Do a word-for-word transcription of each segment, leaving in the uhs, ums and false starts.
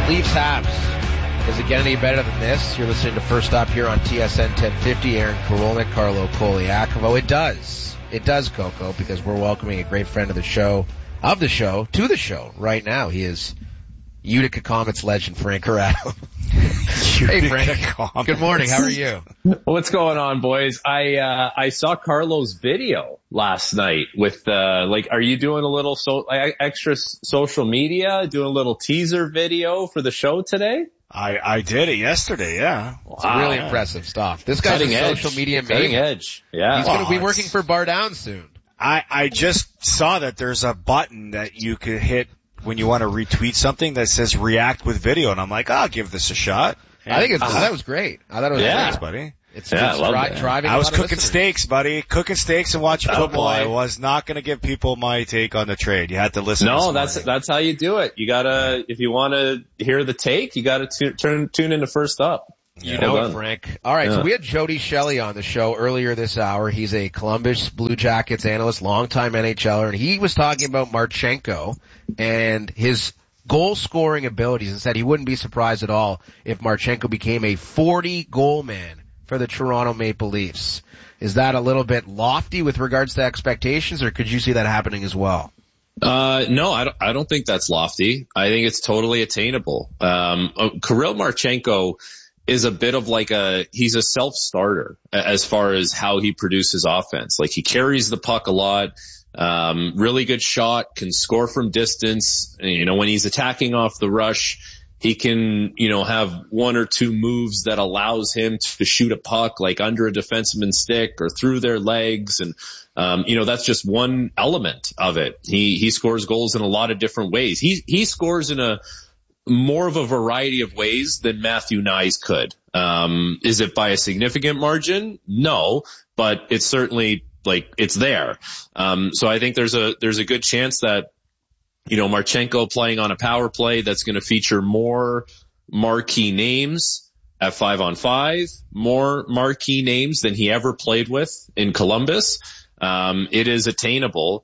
Leafs Habs. Does it get any better than this? You're listening to First Up here on T S N ten fifty. Aaron Korolnik, Carlo Koliakovo. It does. It does, Coco, because we're welcoming a great friend of the show, of the show, to the show right now. He is Utica Comets legend Frank Corrado. Hey, Frank. Comets. Good morning. How are you? What's going on, boys? I uh I saw Carlo's video last night with uh like, are you doing a little so like, extra social media, doing a little teaser video for the show today? I I did it yesterday. Yeah, it's wow. really impressive stuff. This guy's Cutting a edge. social media Cutting man. edge. Yeah, he's well, going to be working for Bar Down soon. I I just saw that there's a button that you could hit when you want to retweet something that says react with video, and I'm like, oh, I'll give this a shot. And I think it's, uh, that was great. I thought it was yeah. great, buddy. It's, yeah, it's I, dri- driving. I was cooking listeners. steaks, buddy. Cooking steaks and watching oh, football. boy. I was not going to give people my take on the trade. You had to listen. No, this that's morning. that's how you do it. You gotta, if you want to hear the take, you gotta tu- turn tune into First Up. You yeah. know well it, Frank. All right, yeah. so we had Jody Shelley on the show earlier this hour. He's a Columbus Blue Jackets analyst, longtime N H L er, and he was talking about Marchenko and his goal-scoring abilities and said he wouldn't be surprised at all if Marchenko became a forty-goal man for the Toronto Maple Leafs. Is that a little bit lofty with regards to expectations, or could you see that happening as well? Uh, no, I don't, I don't think that's lofty. I think it's totally attainable. Um, Kirill Marchenko is a bit of like a, he's a self-starter as far as how he produces offense. Like, he carries the puck a lot. Um, really good shot, can score from distance. You know, when he's attacking off the rush, he can, you know, have one or two moves that allows him to shoot a puck like under a defenseman's stick or through their legs. And, um, you know, that's just one element of it. He, he scores goals in a lot of different ways. He, he scores in a more of a variety of ways than Matthew Knies could. Um, is it by a significant margin? No, but it's certainly, like, it's there. Um, so I think there's a, there's a good chance that, you know, Marchenko playing on a power play that's going to feature more marquee names at five on five, more marquee names than he ever played with in Columbus. Um, it is attainable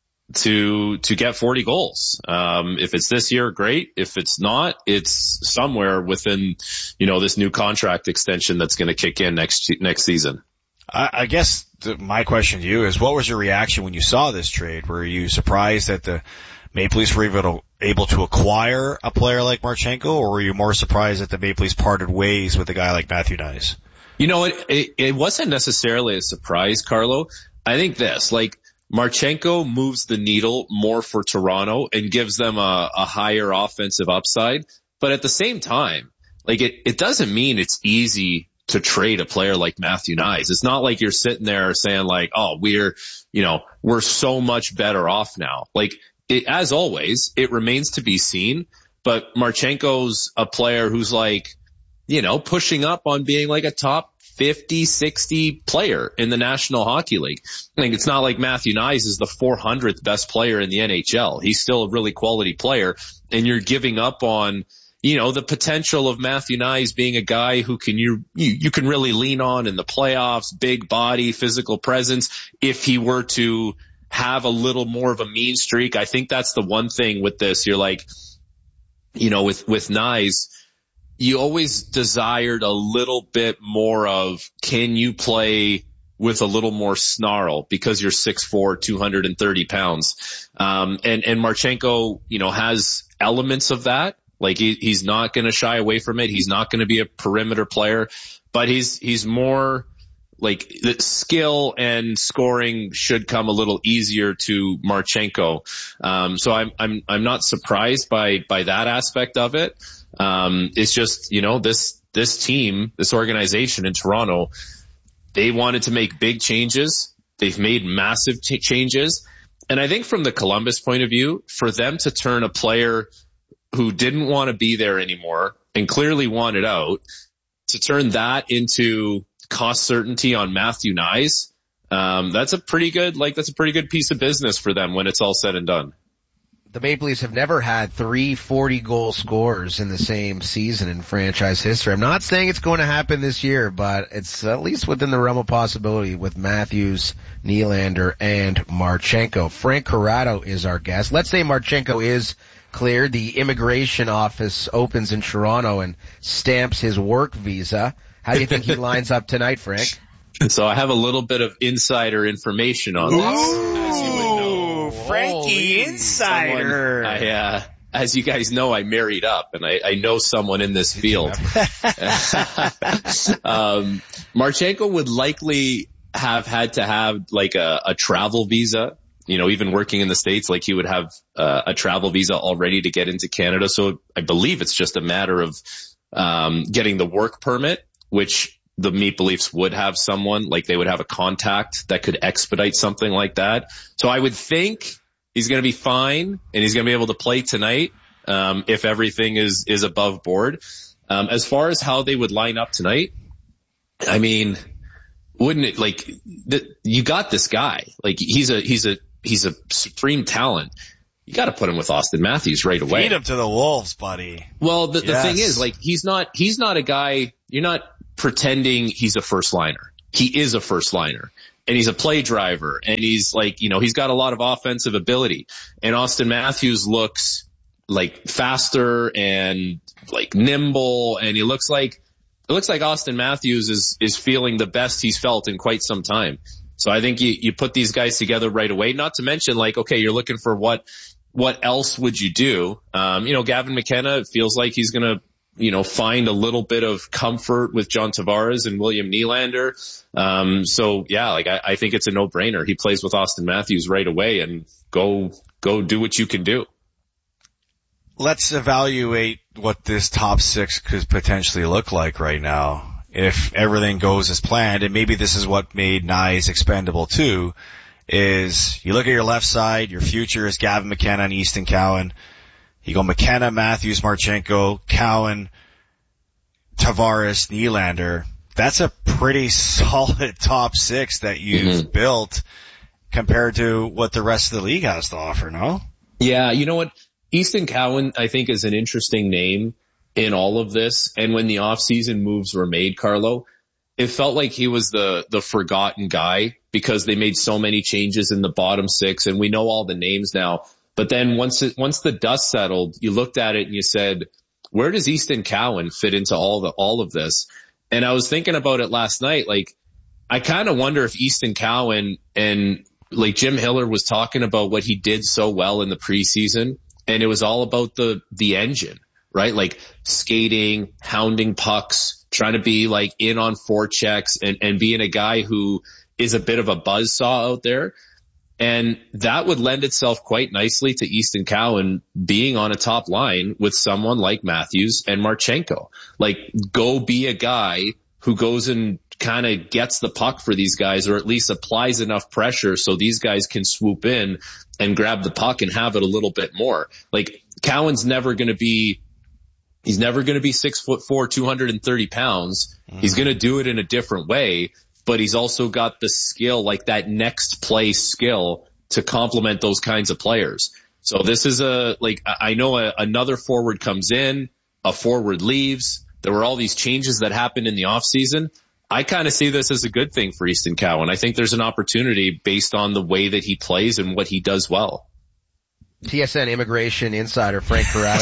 to, to get forty goals. Um, if it's this year, great. If it's not, it's somewhere within, you know, this new contract extension that's going to kick in next, next season. I, I guess the, my question to you is, what was your reaction when you saw this trade? Were you surprised that the Maple Leafs were able to, able to acquire a player like Marchenko, or were you more surprised that the Maple Leafs parted ways with a guy like Matthew Knies? You know, it, it, it wasn't necessarily a surprise, Carlo. I think this, like, Marchenko moves the needle more for Toronto and gives them a, a higher offensive upside. But at the same time, like, it, it doesn't mean it's easy to trade a player like Matthew Knies. It's not like you're sitting there saying like, oh, we're, you know, we're so much better off now. Like, it, as always, it remains to be seen, but Marchenko's a player who's like, you know, pushing up on being like a top fifty, sixty player in the National Hockey League. I think it's not like Matthew Knies is the four hundredth best player in the N H L. He's still a really quality player, and you're giving up on, you know, the potential of Matthew Knies being a guy who can you, you you can really lean on in the playoffs, big body, physical presence. If he were to have a little more of a mean streak, I think that's the one thing with this. You're like, you know, with with Knies, you always desired a little bit more of, can you play with a little more snarl because you're six foot four, two hundred thirty pounds. Um, and, and Marchenko, you know, has elements of that. Like, he, he's not going to shy away from it. He's not going to be a perimeter player, but he's, he's more like, the skill and scoring should come a little easier to Marchenko. Um, so I'm, I'm, I'm not surprised by, by that aspect of it. Um, it's just, you know, this, this team, this organization in Toronto, they wanted to make big changes. They've made massive t- changes. And I think from the Columbus point of view, for them to turn a player who didn't want to be there anymore and clearly wanted out, to turn that into cost certainty on Matthew Knies, um, that's a pretty good, like, that's a pretty good piece of business for them when it's all said and done. The Maple Leafs have never had three forty-goal scorers in the same season in franchise history. I'm not saying it's going to happen this year, but it's at least within the realm of possibility with Matthews, Nylander, and Marchenko. Frank Corrado is our guest. Let's say Marchenko is cleared. The immigration office opens in Toronto and stamps his work visa. How do you think he lines up tonight, Frank? So I have a little bit of insider information on this. As you would know. Frankie Insider. Someone, I, uh, as you guys know, I married up, and I, I know someone in this field. um, Marchenko would likely have had to have like a, a travel visa. You know, even working in the States, like he would have uh, a travel visa already to get into Canada. So I believe it's just a matter of um, getting the work permit, which the Maple Leafs would have someone, like they would have a contact that could expedite something like that. So I would think he's going to be fine and he's going to be able to play tonight um, if everything is, is above board. Um, as far as how they would line up tonight, I mean, wouldn't it like the, you got this guy, like he's a, he's a, he's a supreme talent. You got to put him with Austin Matthews right away. Feed him to the wolves, buddy. Well, the, Yes. the thing is, like, he's not, he's not a guy, you're not pretending he's a first liner. He is a first liner. And he's a play driver. And he's like, you know, he's got a lot of offensive ability. And Austin Matthews looks like faster and like nimble. And he looks like, it looks like Austin Matthews is, is feeling the best he's felt in quite some time. So I think you, you put these guys together right away, not to mention like, okay, you're looking for what, what else would you do? Um, you know, Gavin McKenna, it feels like he's going to, you know, find a little bit of comfort with John Tavares and William Nylander. Um, so yeah, like I, I think it's a no brainer. He plays with Austin Matthews right away and go, go do what you can do. Let's evaluate what this top six could potentially look like right now. If everything goes as planned, and maybe this is what made Nyes expendable too, is you look at your left side, your future is Gavin McKenna and Easton Cowan. You go McKenna, Matthews, Marchenko, Cowan, Tavares, Nylander. That's a pretty solid top six that you've mm-hmm. built compared to what the rest of the league has to offer, no? Yeah, you know what? Easton Cowan, I think, is an interesting name in all of this. And when the offseason moves were made, Carlo, it felt like he was the, the forgotten guy because they made so many changes in the bottom six and we know all the names now. But then once it, once the dust settled, you looked at it and you said, where does Easton Cowan fit into all the, all of this? And I was thinking about it last night. Like, I kind of wonder if Easton Cowan and like Jim Hiller was talking about what he did so well in the preseason. And it was all about the, the engine, right? Like skating, hounding pucks, trying to be like in on forechecks and, and being a guy who is a bit of a buzzsaw out there. And that would lend itself quite nicely to Easton Cowan being on a top line with someone like Matthews and Marchenko. Like, go be a guy who goes and kind of gets the puck for these guys, or at least applies enough pressure so these guys can swoop in and grab the puck and have it a little bit more. Like, Cowan's never going to be, he's never going to be six foot four, two hundred thirty pounds. Mm. He's going to do it in a different way, but he's also got the skill, like that next play skill to complement those kinds of players. So this is a, like, I know a, another forward comes in, a forward leaves. There were all these changes that happened in the offseason. I kind of see this as a good thing for Easton Cowan. I think there's an opportunity based on the way that he plays and what he does well. T S N immigration insider Frank Corrado.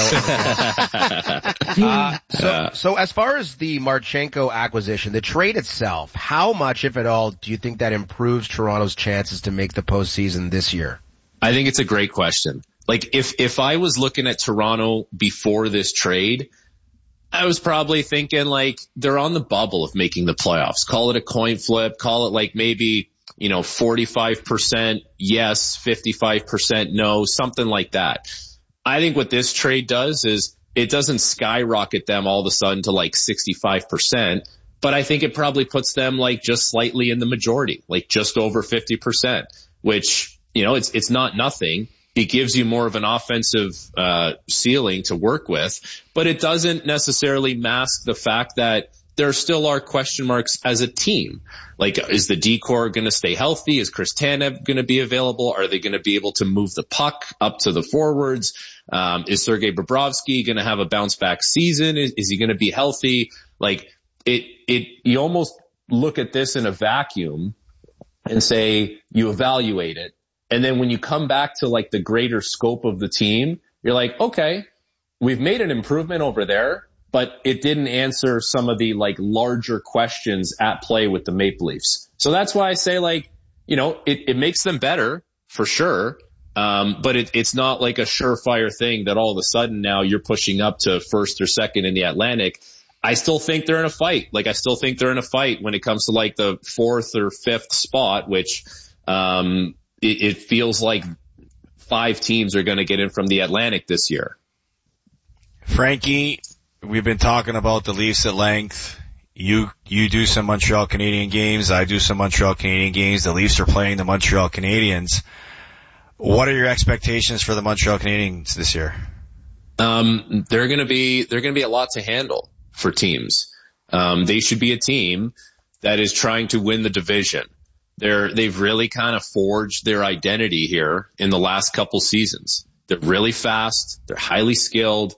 uh, so, so as far as the Marchenko acquisition, the trade itself, how much, if at all, do you think that improves Toronto's chances to make the postseason this year? I think it's a great question. Like, if, if I was looking at Toronto before this trade, I was probably thinking like they're on the bubble of making the playoffs. Call it a coin flip. Call it like maybe, you know, forty-five percent yes, fifty-five percent no, something like that. I think what this trade does is it doesn't skyrocket them all of a sudden to like sixty-five percent, but I think it probably puts them like just slightly in the majority, like just over fifty percent, which, you know, it's, it's not nothing. It gives you more of an offensive uh ceiling to work with, but it doesn't necessarily mask the fact that there still are question marks as a team. Like, is the D-core going to stay healthy? Is Chris Tanev going to be available? Are they going to be able to move the puck up to the forwards? Um, is Sergei Bobrovsky going to have a bounce back season? Is, is he going to be healthy? Like, it, it, you almost look at this in a vacuum and say, you evaluate it. And then when you come back to like the greater scope of the team, you're like, okay, we've made an improvement over there, but it didn't answer some of the like larger questions at play with the Maple Leafs. So that's why I say, like, you know, it, it makes them better for sure. Um, but it, it's not like a surefire thing that all of a sudden now you're pushing up to first or second in the Atlantic. I still think they're in a fight. Like, I still think they're in a fight when it comes to like the fourth or fifth spot, which, um, it, it feels like five teams are going to get in from the Atlantic this year. Frankie, we've been talking about the Leafs at length. You, you do some Montreal Canadiens games. I do some Montreal Canadiens games. The Leafs are playing the Montreal Canadiens. What are your expectations for the Montreal Canadiens this year? Um, they're going to be, they're going to be a lot to handle for teams. Um, they should be a team that is trying to win the division. They're, they've really kind of forged their identity here in the last couple seasons. They're really fast. They're highly skilled.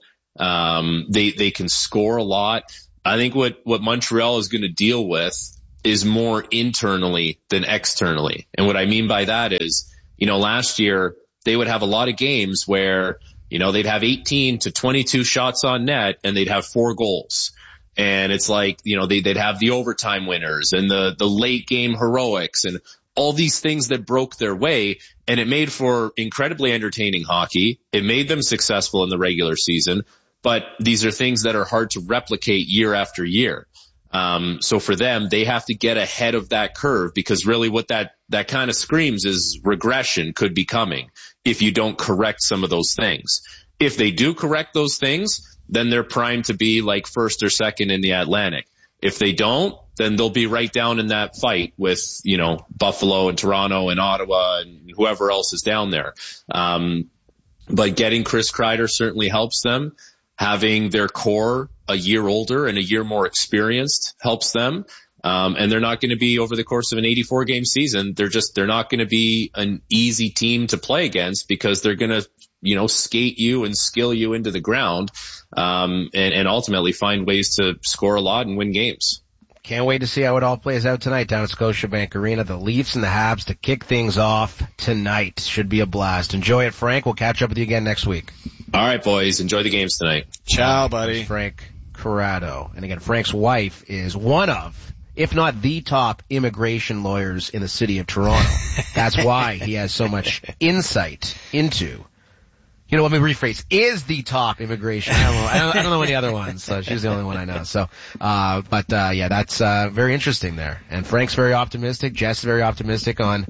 Um, they, they can score a lot. I think what, what Montreal is going to deal with is more internally than externally. And what I mean by that is, you know, last year they would have a lot of games where, you know, they'd have eighteen to twenty-two shots on net and they'd have four goals. And it's like, you know, they, they'd have the overtime winners and the, the late game heroics and all these things that broke their way. And it made for incredibly entertaining hockey. It made them successful in the regular season, but these are things that are hard to replicate year after year. Um, so for them, they have to get ahead of that curve, because really what that, that kind of screams is regression could be coming if you don't correct some of those things. If they do correct those things, then they're primed to be like first or second in the Atlantic. If they don't, then they'll be right down in that fight with, you know, Buffalo and Toronto and Ottawa and whoever else is down there. Um, but getting Chris Kreider certainly helps them. Having their core a year older and a year more experienced helps them. Um, and they're not going to be, over the course of an eighty-four game season, they're just, they're not going to be an easy team to play against, because they're going to, you know, skate you and skill you into the ground, um, and, and ultimately find ways to score a lot and win games. Can't wait to see how it all plays out tonight down at Scotiabank Arena. The Leafs and the Habs to kick things off tonight. Should be a blast. Enjoy it, Frank. We'll catch up with you again next week. All right, boys. Enjoy the games tonight. Ciao, buddy. Frank Corrado. And again, Frank's wife is one of, if not the top immigration lawyers in the city of Toronto. That's why he has so much insight into, you know, let me rephrase, is the top immigration. I don't know, I don't, I don't know any other ones, so she's the only one I know. So, uh, but, uh, yeah, that's, uh, very interesting there. And Frank's very optimistic. Jess is very optimistic on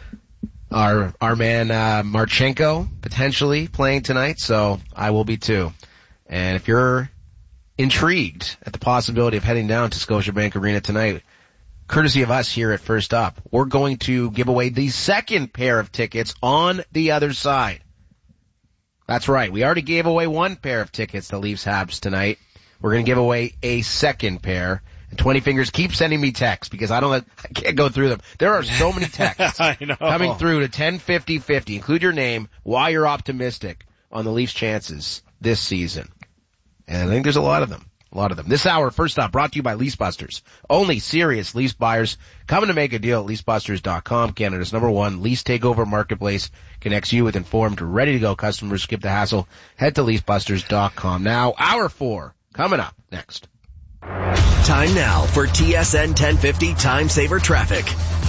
our, our man, uh, Marchenko potentially playing tonight. So I will be too. And if you're intrigued at the possibility of heading down to Scotiabank Arena tonight, courtesy of us here at First Up, we're going to give away the second pair of tickets on the other side. That's right. We already gave away one pair of tickets to Leafs Habs tonight. We're going to give away a second pair. And twenty Fingers, keep sending me texts, because I don't, I can't go through them. There are so many texts I know. coming through to ten fifty fifty. Include your name, why you're optimistic on the Leafs' chances this season. And I think there's a lot of them. A lot of them. This hour, First Up, brought to you by Leasebusters. Only serious lease buyers coming to make a deal at leasebusters dot com. Canada's number one lease takeover marketplace connects you with informed, ready to go customers. Skip the hassle. Head to leasebusters dot com. Now, hour four coming up next. Time now for T S N ten fifty Time Saver Traffic.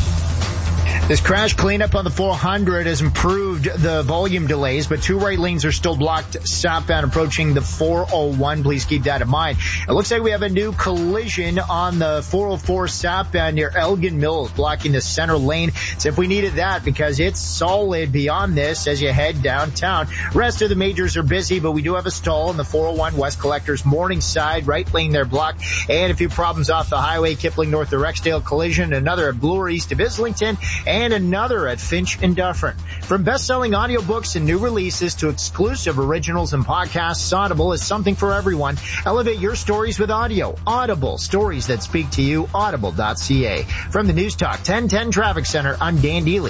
This crash cleanup on the four hundred has improved the volume delays, but two right lanes are still blocked southbound approaching the four oh one. Please keep that in mind. It looks like we have a new collision on the four oh four southbound near Elgin Mills, blocking the center lane. So if we needed that, because it's solid beyond this as you head downtown. Rest of the majors are busy, but we do have a stall in the four oh one West Collectors Morningside, right lane there blocked, and a few problems off the highway, Kipling north of Rexdale collision, another at Bloor east of Islington, and another at Finch and Dufferin. From best-selling audiobooks and new releases to exclusive originals and podcasts, Audible is something for everyone. Elevate your stories with audio. Audible, stories that speak to you, audible dot c a. From the News Talk ten ten Traffic Center, I'm Dan Deely.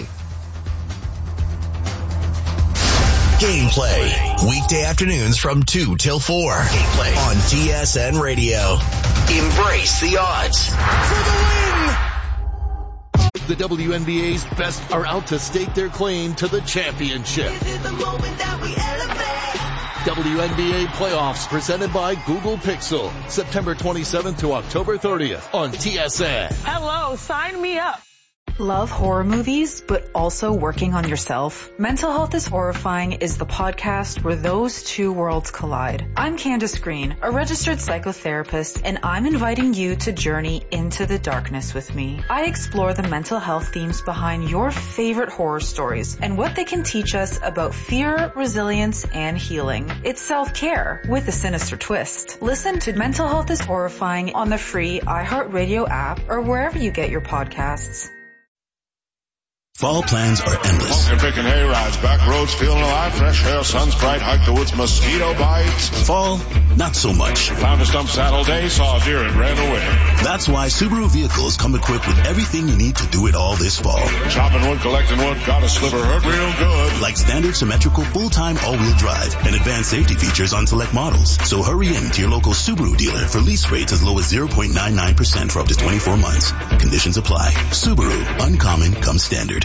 Gameplay, weekday afternoons from two till four. Gameplay on T S N Radio. Embrace the odds. For the win! The W N B A's best are out to stake their claim to the championship. This is the moment that we elevate. W N B A playoffs presented by Google Pixel. September twenty-seventh to October thirtieth on T S N. Hello, sign me up. Love horror movies, but also working on yourself? Mental Health is Horrifying is the podcast where those two worlds collide. I'm Candace Green, a registered psychotherapist, and I'm inviting you to journey into the darkness with me. I explore the mental health themes behind your favorite horror stories and what they can teach us about fear, resilience, and healing. It's self-care with a sinister twist. Listen to Mental Health is Horrifying on the free iHeartRadio app or wherever you get your podcasts. Fall plans are endless. Walking, picking hay rides, back roads, feeling alive, fresh air, sun's bright, hike the woods, mosquito bites. Fall, not so much. Found a stump saddle day, saw a deer and ran away. That's why Subaru vehicles come equipped with everything you need to do it all this fall. Chopping wood, collecting wood, got a sliver hurt real good. Like standard symmetrical full-time all-wheel drive and advanced safety features on select models. So hurry in to your local Subaru dealer for lease rates as low as zero point nine nine percent for up to twenty-four months. Conditions apply. Subaru, uncommon comes standard.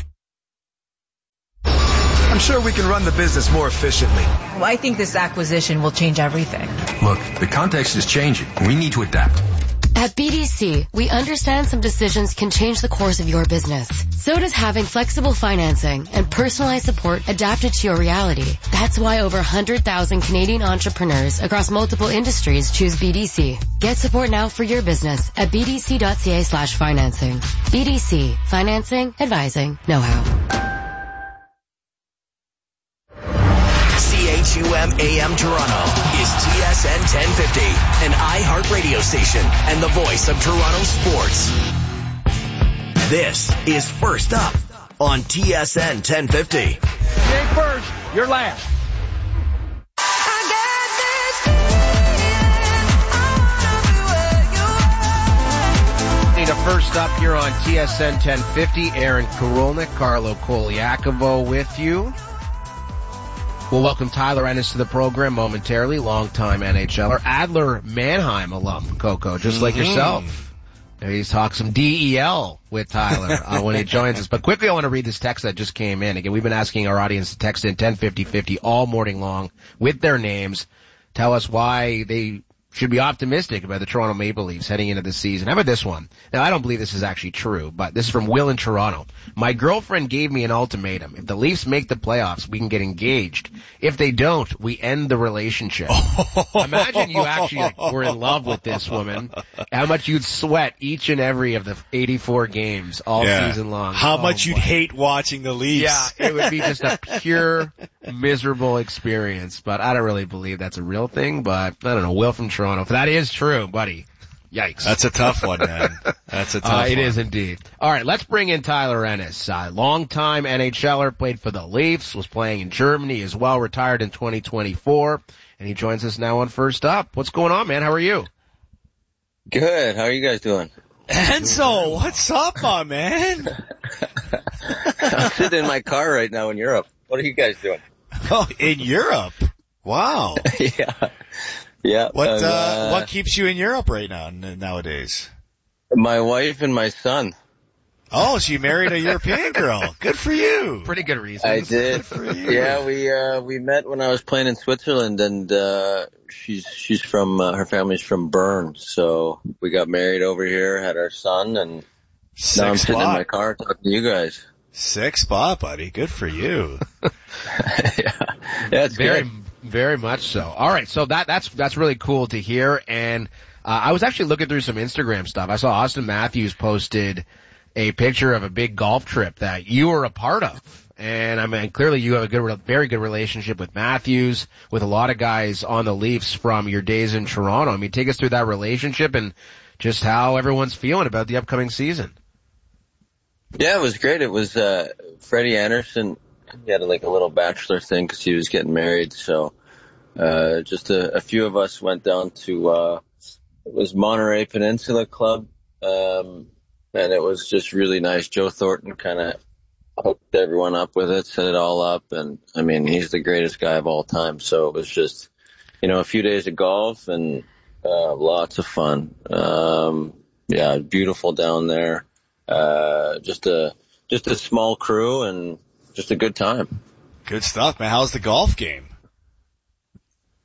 I'm sure we can run the business more efficiently. Well, I think this acquisition will change everything. Look, the context is changing. We need to adapt. At B D C, we understand some decisions can change the course of your business. So does having flexible financing and personalized support adapted to your reality. That's why over one hundred thousand Canadian entrepreneurs across multiple industries choose B D C. Get support now for your business at bdc.ca slash financing. B D C. Financing, advising, know-how. C H U M A M Toronto is T S N ten fifty, an iHeartRadio station and the voice of Toronto sports. This is First Up on T S N ten fifty. You ain't first, you're last. To First Up here on T S N ten fifty, Aaron Karolnik, Carlo Koliakovo with you. We'll welcome Tyler Ennis to the program momentarily, longtime N H L er, Adler Mannheim alum, Coco, just mm-hmm. like yourself. He's talking some D E L with Tyler uh, when he joins us. But quickly, I want to read this text that just came in. Again, we've been asking our audience to text in ten fifty fifty all morning long with their names. Tell us why they should be optimistic about the Toronto Maple Leafs heading into the season. How about this one? Now, I don't believe this is actually true, but this is from Will in Toronto. My girlfriend gave me an ultimatum. If the Leafs make the playoffs, we can get engaged. If they don't, we end the relationship. Imagine you actually like, were in love with this woman. How much you'd sweat each and every of the eighty-four games all yeah. season long. How oh, much boy. you'd hate watching the Leafs. Yeah, it would be just a pure, miserable experience. But I don't really believe that's a real thing, but I don't know. Will from Toronto. If that is true, buddy, yikes. That's a tough one, man. That's a tough uh, one. It is indeed. All right, let's bring in Tyler Ennis. Uh, longtime N H L er, played for the Leafs, was playing in Germany as well, retired in twenty twenty-four, and he joins us now on First Up. What's going on, man? How are you? Good. How are you guys doing? Enzo, what's up, my man? I'm sitting in my car right now in Europe. What are you guys doing? Oh, in Europe? Wow. yeah. Yeah. What uh, uh, what keeps you in Europe right now nowadays? My wife and my son. Oh, so you married a European girl. Good for you. Pretty good reason. I did. Good for you. Yeah, we uh we met when I was playing in Switzerland, and uh she's she's from uh, her family's from Bern, so we got married over here, had our son, and Sick now I'm sitting spot. in my car talking to you guys. Sick spot, buddy. Good for you. yeah. yeah, it's very, good. Very much so. All right, so that that's that's really cool to hear. And uh, I was actually looking through some Instagram stuff. I saw Austin Matthews posted a picture of a big golf trip that you were a part of. And I mean, clearly you have a good, very good relationship with Matthews, with a lot of guys on the Leafs from your days in Toronto. I mean, take us through that relationship and just how everyone's feeling about the upcoming season. Yeah, it was great. It was uh Freddie Anderson. He had like a little bachelor thing because he was getting married. So uh just a, a few of us went down to uh it was Monterey Peninsula Club, um and it was just really nice. Joe Thornton kind of hooked everyone up with it, set it all up, and I mean, he's the greatest guy of all time. So it was just, you know, a few days of golf and uh lots of fun. Um yeah, beautiful down there. Uh just a just a small crew and just a good time. Good stuff, man. How's the golf game?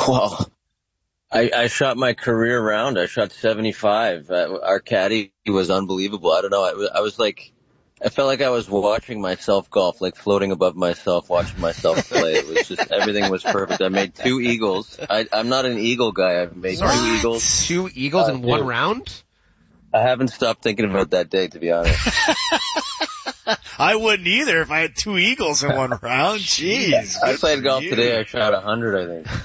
Well, I, I shot my career round. I shot seventy-five. Uh, our caddy was unbelievable. I don't know. I was, I was like, I felt like I was watching myself golf, like floating above myself, watching myself play. It was just, everything was perfect. I made two eagles. I, I'm not an eagle guy. I've made Sorry, two eagles. Two eagles uh, in one two. round? I haven't stopped thinking about that day, to be honest. I wouldn't either if I had two eagles in one round. Jeez. I played golf you. today. I shot a hundred, I think.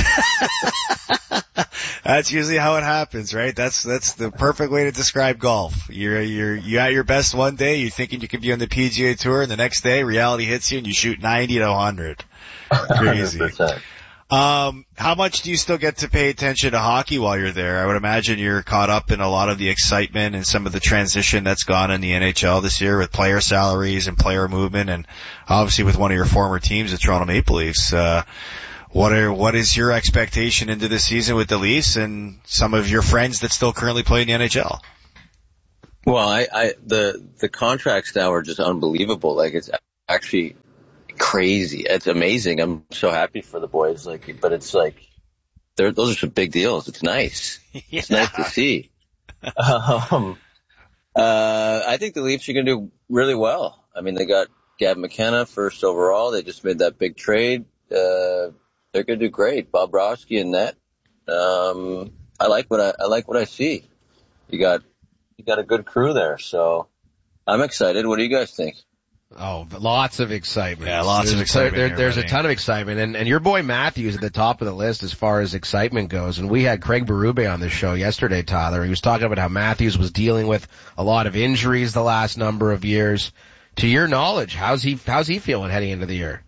That's usually how it happens, right? That's, that's the perfect way to describe golf. You're, you're, you at your best one day, you're thinking you could be on the P G A Tour, and the next day reality hits you and you shoot ninety to one hundred. Crazy. one hundred percent. Um, how much do you still get to pay attention to hockey while you're there? I would imagine you're caught up in a lot of the excitement and some of the transition that's gone in the N H L this year with player salaries and player movement, and obviously with one of your former teams, the Toronto Maple Leafs. Uh, what are, what is your expectation into the season with the Leafs and some of your friends that still currently play in the N H L? Well, I, I, the, the contracts now are just unbelievable. Like, it's actually crazy. It's amazing. I'm so happy for the boys. Like, but it's like, they're, those are some big deals. It's nice. Yeah. It's nice to see. Um, uh, I think the Leafs are going to do really well. I mean, they got Gab McKenna first overall. They just made that big trade. Uh, they're going to do great. Bob Broski and net. Um, I like what I, I like what I see. You got, you got a good crew there. So I'm excited. What do you guys think? Oh, lots of excitement. Yeah, lots there's of excitement. There, here, there's buddy. a ton of excitement, and, and your boy Matthews at the top of the list as far as excitement goes. And we had Craig Berube on the show yesterday, Tyler. He was talking about how Matthews was dealing with a lot of injuries the last number of years. To your knowledge, how's he how's he feeling heading into the year?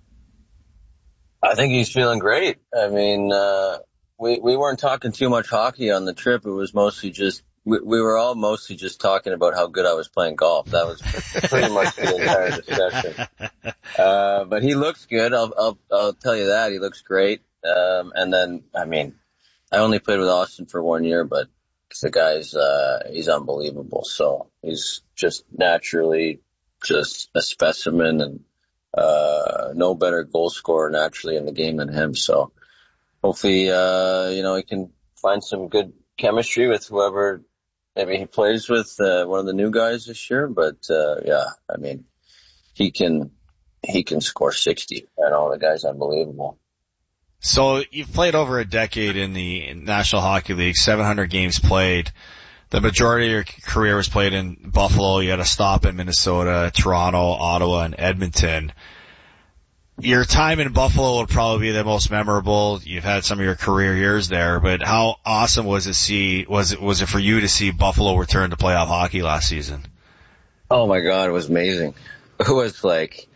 I think he's feeling great. I mean, uh, we we weren't talking too much hockey on the trip. It was mostly just. We, we were all mostly just talking about how good I was playing golf. That was pretty much the entire discussion. Uh, but he looks good. I'll, I'll, I'll tell you that. He looks great. Um, and then, I mean, I only played with Austin for one year, but the guy's, uh, he's unbelievable. So he's just naturally just a specimen and, uh, no better goal scorer naturally in the game than him. So hopefully, uh, you know, he can find some good chemistry with whoever maybe he plays with, uh, one of the new guys this year, but, uh, yeah, I mean, he can, he can score sixty. I know the guy's unbelievable. So you've played over a decade in the National Hockey League, seven hundred games played. The majority of your career was played in Buffalo. You had a stop in Minnesota, Toronto, Ottawa, and Edmonton. Your time in Buffalo would probably be the most memorable. You've had some of your career years there, but how awesome was it see, was it, was it for you to see Buffalo return to playoff hockey last season? Oh my God, it was amazing. It was like,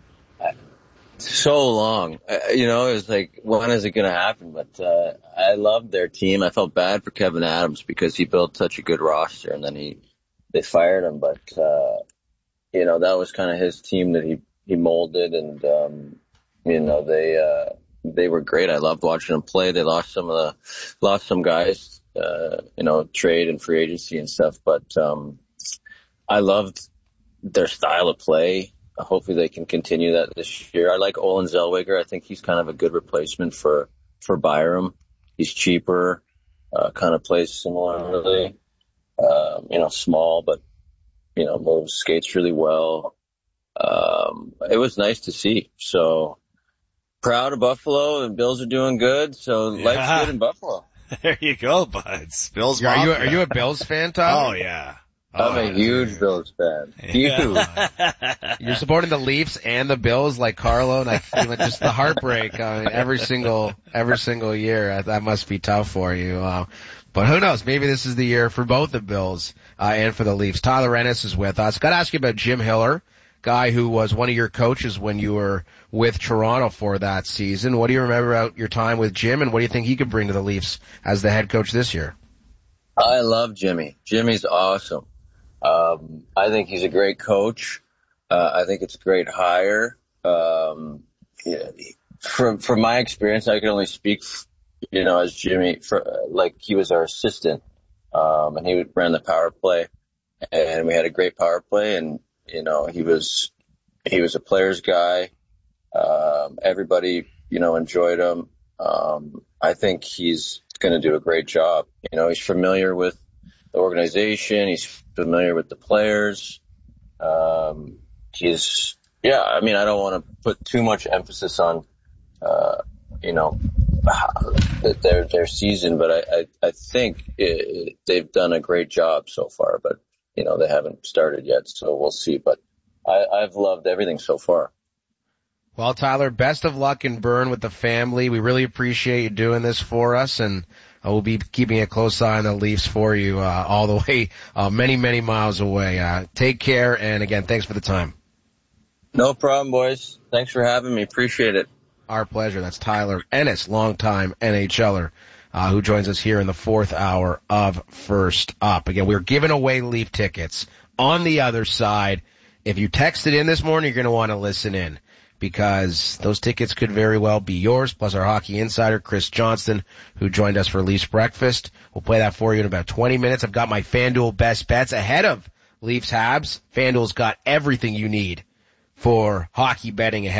so long. Uh, you know, it was like, when is it going to happen? But, uh, I loved their team. I felt bad for Kevin Adams because he built such a good roster and then he, they fired him. But, uh, you know, that was kind of his team that he, he molded and, um, you know, they, uh, they were great. I loved watching them play. They lost some of the, lost some guys, uh, you know, trade and free agency and stuff, but, um, I loved their style of play. Hopefully they can continue that this year. I like Olin Zellweger. I think he's kind of a good replacement for, for Byram. He's cheaper, uh, kind of plays similarly, um, you know, small, but, you know, moves, skates really well. Um, it was nice to see. So proud of Buffalo, and Bills are doing good. So yeah. Life's good in Buffalo. There you go, buds. Bills. Are you, are you a Bills fan, Tyler? Oh yeah. I'm oh, a huge Bills fan. Huge. Yeah. You're supporting the Leafs and the Bills like Carlo, and I, just the heartbreak I mean, every single every single year. That must be tough for you. Uh, but who knows? Maybe this is the year for both the Bills uh, and for the Leafs. Tyler Ennis is with us. Got to ask you about Jim Hiller, guy who was one of your coaches when you were with Toronto for that season. What do you remember about your time with Jim, and what do you think he could bring to the Leafs as the head coach this year? I love Jimmy. Jimmy's awesome. Um, I think he's a great coach. Uh, I think it's a great hire. Um, yeah, from, from my experience, I can only speak, you know, as Jimmy, for, like he was our assistant, um, and he ran the power play, and we had a great power play, and, you know, he was, he was a player's guy. Um, everybody, you know, enjoyed him. um, I think he's going to do a great job. You know, he's familiar with the organization. He's familiar with the players. Um, he's, yeah, I mean, I don't want to put too much emphasis on, uh, you know, their, their season, but I, I, I think it, they've done a great job so far, but, you know, they haven't started yet, so we'll see. But I, I've loved everything so far. Well, Tyler, best of luck in Bern with the family. We really appreciate you doing this for us, and I will be keeping a close eye on the Leafs for you uh, all the way uh, many, many miles away. Uh, take care, and again, thanks for the time. No problem, boys. Thanks for having me. Appreciate it. Our pleasure. That's Tyler Ennis, longtime NHLer, uh, who joins us here in the fourth hour of First Up. Again, we're giving away Leaf tickets on the other side. If you texted in this morning, you're going to want to listen in, because those tickets could very well be yours, plus our hockey insider, Chris Johnston, who joined us for Leafs Breakfast. We'll play that for you in about twenty minutes. I've got my FanDuel best bets ahead of Leafs Habs. FanDuel's got everything you need for hockey betting ahead.